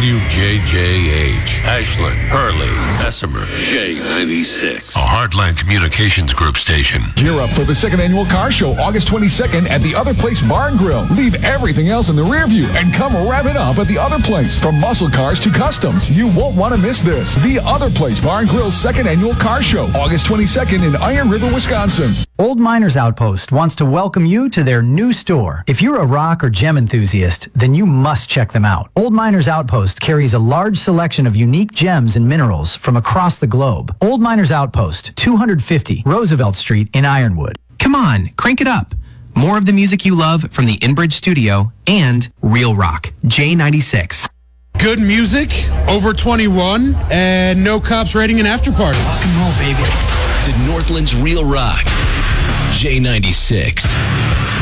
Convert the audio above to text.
WJJH, Ashland, Hurley, Bessemer, J96. A Heartland Communications Group station. Gear up for the second annual car show, August 22nd at the Other Place Bar and Grill. Leave everything else in the rear view and come rev it up at the Other Place. From muscle cars to customs, you won't want to miss this. The Other Place Bar and Grill's second annual car show, August 22nd in Iron River, Wisconsin. Old Miners Outpost wants to welcome you to their new store. If you're a rock or gem enthusiast, then you must check them out. Old Miners Outpost carries a large selection of unique gems and minerals from across the globe. Old Miners Outpost, 250 Roosevelt Street in Ironwood. Come on, crank it up. More of the music you love from the Inbridge Studio and Real Rock, J96. Good music, over 21, and no cops raiding an after party. Rock and roll, baby. The Northland's Real Rock, J96.